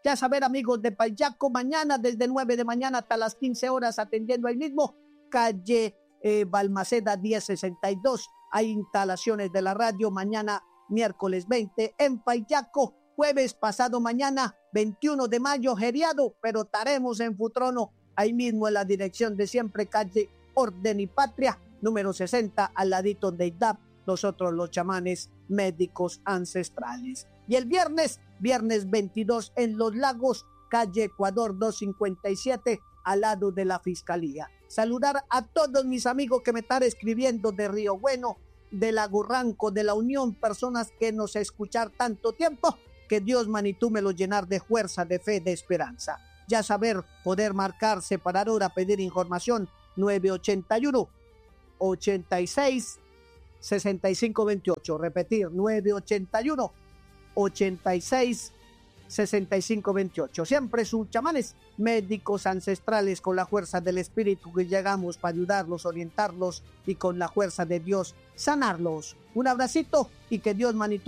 Ya saber, amigos de Payaco, mañana desde 9 de mañana hasta las 15 horas atendiendo ahí mismo, calle Balmaceda 1062. Hay instalaciones de la radio mañana miércoles 20 en Payaco, jueves pasado mañana 21 de mayo, feriado, pero estaremos en Futrono, ahí mismo en la dirección de siempre, calle Orden y Patria, número 60, al ladito de IDAP, nosotros los chamanes médicos ancestrales. Y el viernes 22 en Los Lagos, calle Ecuador 257, al lado de la Fiscalía. Saludar a todos mis amigos que me están escribiendo de Río Bueno, de Lagurranco, de La Unión, personas que nos escuchar tanto tiempo, que Dios, manitú, me lo llenar de fuerza, de fe, de esperanza. Ya saber, poder marcar, separar hora, pedir información, 981 86 6528, repetir, 981 86 6528. Siempre sus chamanes médicos ancestrales, con la fuerza del espíritu que llegamos para ayudarlos, orientarlos y con la fuerza de Dios sanarlos. Un abracito y que Dios, manitú,